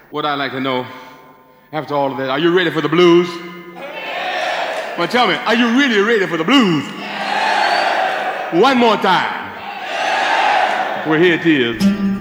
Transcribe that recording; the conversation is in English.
What I'd like to know, after all of that, are you ready for the blues? Well, tell me, are you really ready for the blues? One more time. Well, here it is.